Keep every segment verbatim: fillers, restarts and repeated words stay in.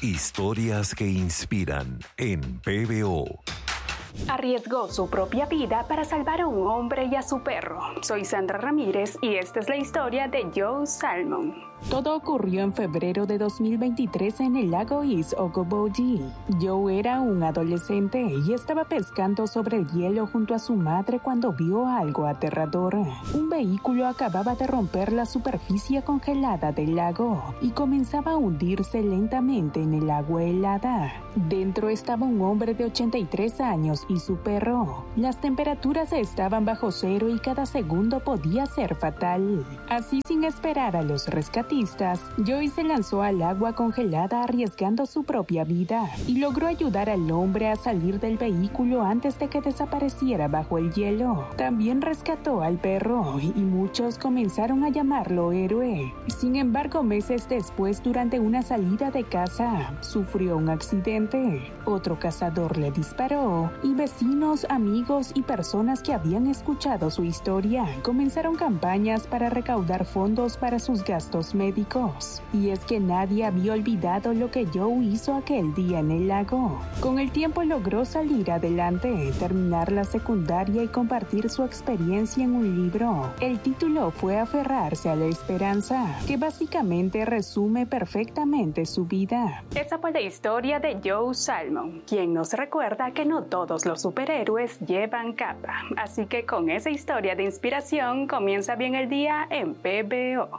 Historias que inspiran en P B O. Arriesgó su propia vida para salvar a un hombre y a su perro. Soy Sandra Ramírez y esta es la historia de Joe Salmon. Todo ocurrió en febrero de dos mil veintitrés en el lago East Okoboji. Joe era un adolescente y estaba pescando sobre el hielo junto a su madre cuando vio algo aterrador. Un vehículo acababa de romper la superficie congelada del lago y comenzaba a hundirse lentamente en el agua helada. Dentro estaba un hombre de ochenta y tres años y su perro. Las temperaturas estaban bajo cero y cada segundo podía ser fatal. Así, sin esperar a los rescatistas, Joe se lanzó al agua congelada arriesgando su propia vida y logró ayudar al hombre a salir del vehículo antes de que desapareciera bajo el hielo. También rescató al perro y muchos comenzaron a llamarlo héroe. Sin embargo, meses después, durante una salida de caza, sufrió un accidente. Otro cazador le disparó y vecinos, amigos y personas que habían escuchado su historia comenzaron campañas para recaudar fondos para sus gastos médicos. Y es que nadie había olvidado lo que Joe hizo aquel día en el lago. Con el tiempo logró salir adelante, terminar la secundaria y compartir su experiencia en un libro. El título fue Aferrarse a la esperanza, que básicamente resume perfectamente su vida. Esa fue la historia de Joe Salmon, quien nos recuerda que no todos los superhéroes llevan capa. Así que con esa historia de inspiración comienza bien el día en P B O.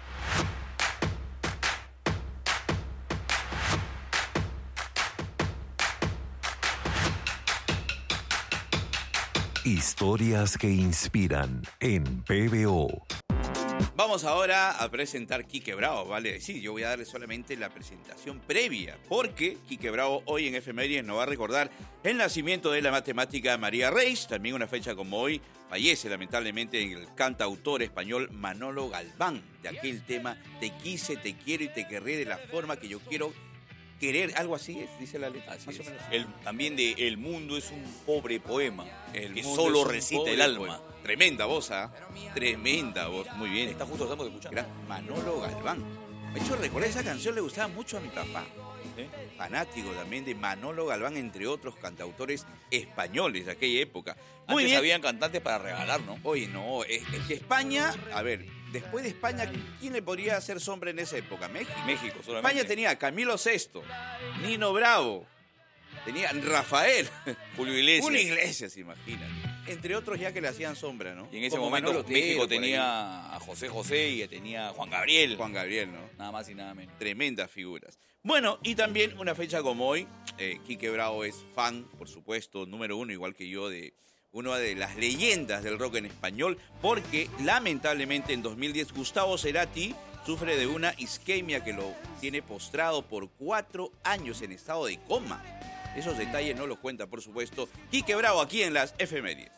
Historias que inspiran en P B O. Vamos ahora a presentar Quique Bravo, vale decir, yo voy a darle solamente la presentación previa, porque Quique Bravo hoy en Efemérides nos va a recordar el nacimiento de la matemática María Reis. También una fecha como hoy fallece lamentablemente el cantautor español Manolo Galván, de aquel tema Te quise, te quiero y te querré de la forma que yo quiero querer, algo así es, dice la letra. Así es. El, también de El mundo es un pobre poema, el que solo es recita el alma. Poema. Tremenda voz, ¿ah? ¿eh? Tremenda voz, muy bien. Está justo, estamos escuchando. Era Manolo Galván. De hecho, recordé esa canción, le gustaba mucho a mi papá. ¿Eh? Fanático también de Manolo Galván, entre otros cantautores españoles de aquella época. Muy Antes bien. Habían cantantes para regalar, ¿no? Oye, no, es, es que España, a ver, después de España, ¿quién le podría hacer sombra en esa época? México. México, solamente. España tenía Camilo sexto, Nino Bravo, tenía Rafael, Julio Iglesias. Julio Iglesias, imagínate. Entre otros ya que le hacían sombra, ¿no? Y en ese Como momento Manolo México Otero, tenía a José José y tenía a Juan Gabriel. Juan Gabriel, ¿no? Nada más y nada menos. Tremendas figuras. Bueno, y también una fecha como hoy, eh, Quique Bravo es fan, por supuesto, número uno, igual que yo, de una de las leyendas del rock en español, porque lamentablemente en dos mil diez Gustavo Cerati sufre de una isquemia que lo tiene postrado por cuatro años en estado de coma. Esos detalles no los cuenta, por supuesto, Quique Bravo aquí en las Efemérides.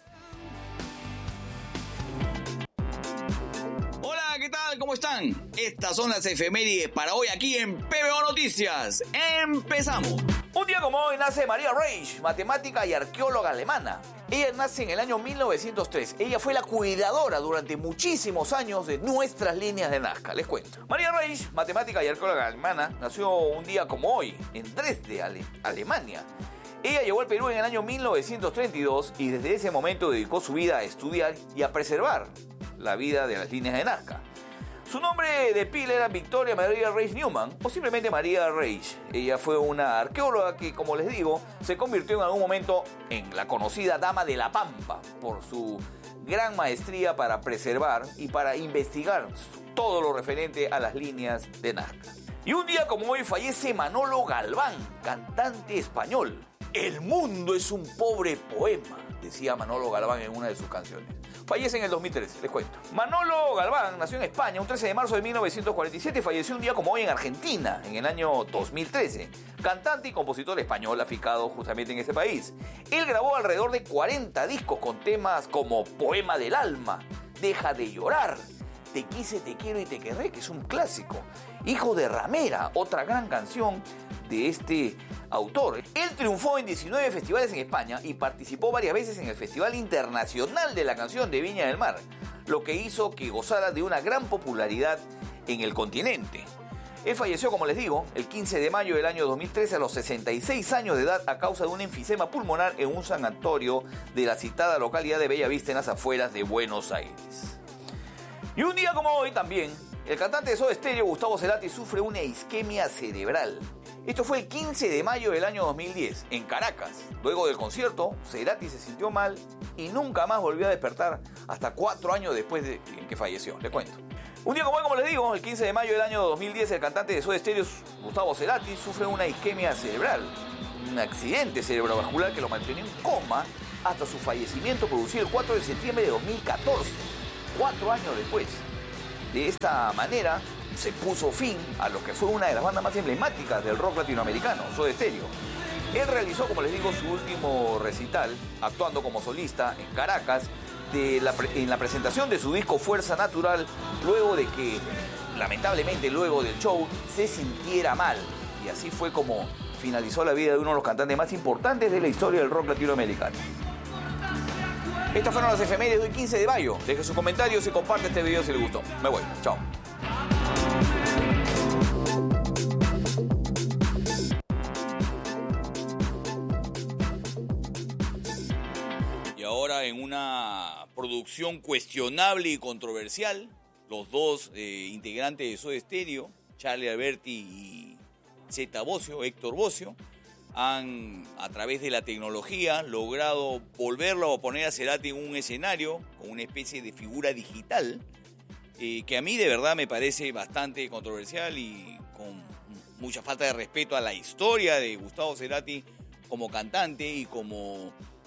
Hola, ¿qué tal? ¿Cómo están? Estas son las efemérides para hoy aquí en P B O Noticias. ¡Empezamos! Un día como hoy nace María Reich, matemática y arqueóloga alemana. Ella nace en el año mil novecientos tres. Ella fue la cuidadora durante muchísimos años de nuestras líneas de Nazca, les cuento. María Reich, matemática y arqueóloga alemana, nació un día como hoy en Dresde, Ale- Alemania. Ella llegó al Perú en el año mil novecientos treinta y dos y desde ese momento dedicó su vida a estudiar y a preservar la vida de las líneas de Nazca. Su nombre de pila era Victoria María Reich Newman, o simplemente María Reich. Ella fue una arqueóloga que, como les digo, se convirtió en algún momento en la conocida Dama de la Pampa por su gran maestría para preservar y para investigar todo lo referente a las líneas de Nazca. Y un día como hoy fallece Manolo Galván, cantante español. El mundo es un pobre poema, decía Manolo Galván en una de sus canciones. Fallece en el dos mil trece, les cuento. Manolo Galván nació en España un trece de marzo de mil novecientos cuarenta y siete y falleció un día como hoy en Argentina, en el año dos mil trece. Cantante y compositor español aficado justamente en ese país. Él grabó alrededor de cuarenta discos con temas como Poema del Alma, Deja de Llorar, Te quise, te quiero y te querré, que es un clásico. Hijo de Ramera, otra gran canción de este autor. Él triunfó en diecinueve festivales en España y participó varias veces en el Festival Internacional de la Canción de Viña del Mar, lo que hizo que gozara de una gran popularidad en el continente. Él falleció, como les digo, el quince de mayo del año dos mil trece a los sesenta y seis años de edad a causa de un enfisema pulmonar en un sanatorio de la citada localidad de Bellavista en las afueras de Buenos Aires. Y un día como hoy también, el cantante de Soda Stereo, Gustavo Cerati, sufre una isquemia cerebral. Esto fue el quince de mayo del año dos mil diez, en Caracas. Luego del concierto, Cerati se sintió mal y nunca más volvió a despertar hasta cuatro años después de que falleció. Les cuento. Un día como hoy, como les digo, el quince de mayo del año dos mil diez, el cantante de Soda Stereo, Gustavo Cerati, sufre una isquemia cerebral. Un accidente cerebrovascular que lo mantenía en coma hasta su fallecimiento producido el cuatro de septiembre de dos mil catorce. Cuatro años después. De esta manera, se puso fin a lo que fue una de las bandas más emblemáticas del rock latinoamericano, Soda Stereo. Él realizó, como les digo, su último recital, actuando como solista en Caracas, de la, en la presentación de su disco Fuerza Natural, luego de que, lamentablemente, luego del show, se sintiera mal. Y así fue como finalizó la vida de uno de los cantantes más importantes de la historia del rock latinoamericano. Estas fueron las efemérides de hoy, quince de mayo. Deje sus comentarios y comparte este video si les gustó. Me voy. Chao. Y ahora, en una producción cuestionable y controversial, los dos eh, integrantes de Soda Stereo, Charly Alberti y Zeta Bosio, Héctor Bosio, han, a través de la tecnología, logrado volverlo a poner a Cerati en un escenario con una especie de figura digital eh, que a mí de verdad me parece bastante controversial y con mucha falta de respeto a la historia de Gustavo Cerati como cantante y como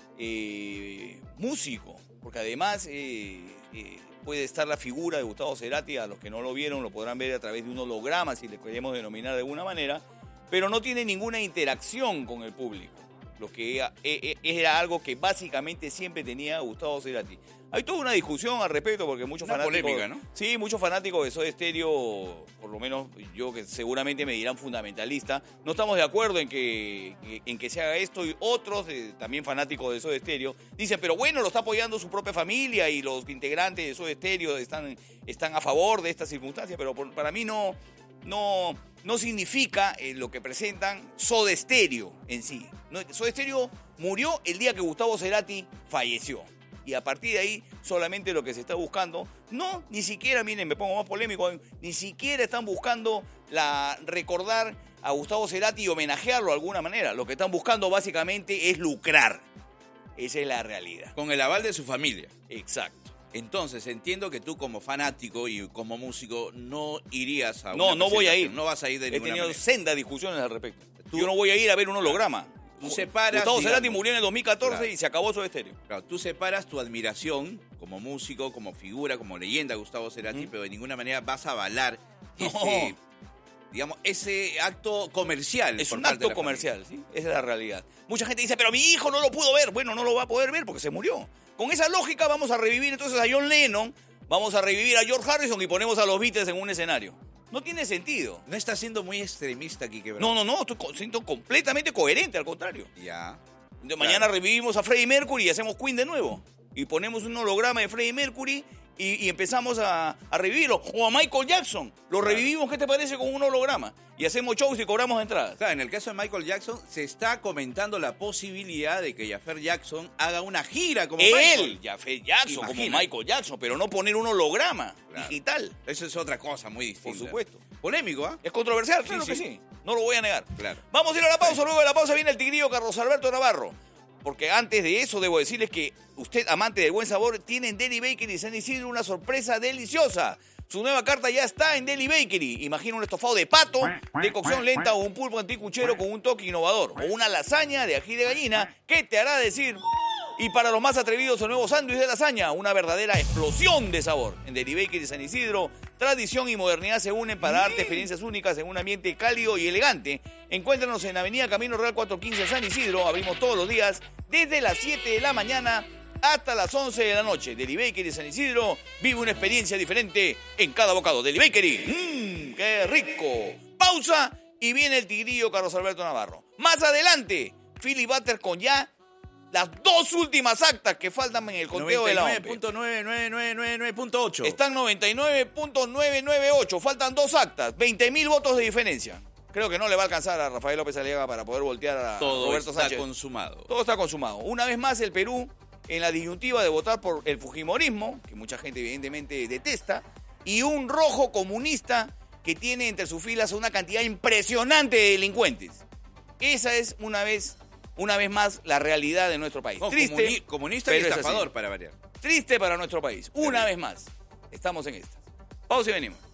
eh, músico, porque además eh, eh, puede estar la figura de Gustavo Cerati, a los que no lo vieron lo podrán ver a través de un holograma, si le queremos denominar de alguna manera, pero no tiene ninguna interacción con el público, lo que era algo que básicamente siempre tenía Gustavo Cerati. Hay toda una discusión al respecto porque muchos una fanáticos... polémica, ¿no? Sí, muchos fanáticos de Soda Stereo, por lo menos yo que seguramente me dirán fundamentalista, no estamos de acuerdo en que, en que se haga esto, y otros, eh, también fanáticos de Soda Stereo, dicen, pero bueno, lo está apoyando su propia familia y los integrantes de Soda Stereo están, están a favor de esta circunstancia, pero por, para mí no... no No significa eh, lo que presentan Soda Stereo en sí. No, Soda Stereo murió el día que Gustavo Cerati falleció. Y a partir de ahí, solamente lo que se está buscando, no, ni siquiera, miren, me pongo más polémico, ni siquiera están buscando la, recordar a Gustavo Cerati y homenajearlo de alguna manera. Lo que están buscando básicamente es lucrar. Esa es la realidad. Con el aval de su familia. Exacto. Entonces, entiendo que tú como fanático y como músico no irías a No, una no voy a ir. presentación, no vas a ir de He ninguna tenido manera. sendas discusiones al respecto. Tú- Yo no voy a ir a ver un holograma. Tú separas, Gustavo Cerati digamos. murió en el dos mil catorce Claro. y se acabó Soda Stereo. Claro, tú separas tu admiración como músico, como figura, como leyenda de Gustavo Cerati, ¿Mm? pero de ninguna manera vas a avalar No. ese, digamos, ese acto comercial. Es por un parte de acto la comercial, ¿sí? Esa es la realidad. Mucha gente dice, pero mi hijo no lo pudo ver. Bueno, no lo va a poder ver porque se murió. Con esa lógica vamos a revivir entonces a John Lennon, vamos a revivir a George Harrison y ponemos a los Beatles en un escenario. No tiene sentido. familia. No estás siendo muy extremista aquí, Bravo. No, no, no, estoy co- siento completamente coherente, al contrario. Ya. De mañana Claro. revivimos a Freddie Mercury y hacemos Queen de nuevo. Y ponemos un holograma de Freddie Mercury y, y empezamos a, a revivirlo. O a Michael Jackson. Lo revivimos, ¿qué te parece, con un holograma? Y hacemos shows y cobramos entradas. Claro, en el caso de Michael Jackson, se está comentando la posibilidad de que Jaffer Jackson haga una gira como Él, Michael. Jaffer Jackson, como Imagina. Michael Jackson, pero no poner un holograma Claro. digital. Eso es otra cosa muy distinta. Por supuesto. Polémico, ¿ah? ¿Es controversial? Sí, Claro sí. que sí. No lo voy a negar. Claro. Vamos a ir a la pausa. Luego de la pausa viene el tigrillo Carlos Alberto Navarro. Porque antes de eso debo decirles que usted, amante del buen sabor, tiene en Deli Bakery y San Isidro una sorpresa deliciosa. Su nueva carta ya está en Deli Bakery. Imagina un estofado de pato, de cocción lenta, o un pulpo anticuchero con un toque innovador. O una lasaña de ají de gallina que te hará decir... Y para los más atrevidos, el nuevo sándwich de lasaña, una verdadera explosión de sabor. En Deli Bakery de San Isidro, tradición y modernidad se unen para darte experiencias únicas en un ambiente cálido y elegante. Encuéntranos en Avenida Camino Real cuatrocientos quince San Isidro. Abrimos todos los días desde las siete de la mañana hasta las once de la noche. Deli Bakery de San Isidro vive una experiencia diferente en cada bocado. Deli Bakery, mmm, qué rico. Pausa y viene el tigrillo Carlos Alberto Navarro. Más adelante, Philly Butter con ya Las dos últimas actas que faltan en el conteo de la O M P. noventa y nueve punto nueve nueve nueve nueve nueve punto ocho. Están noventa y nueve punto novecientos noventa y ocho. Faltan dos actas. veinte mil votos de diferencia. Creo que no le va a alcanzar a Rafael López Aliaga para poder voltear a Todo Roberto está Sánchez. consumado. Todo está consumado. Una vez más, el Perú, en la disyuntiva de votar por el fujimorismo, que mucha gente evidentemente detesta, y un rojo comunista que tiene entre sus filas una cantidad impresionante de delincuentes. Esa es una vez, una vez más la realidad de nuestro país. No, Triste, comuni- comunista y pero es estafador, así. para variar. Triste para nuestro país. Una vez más, estamos en estas. Pausa y venimos.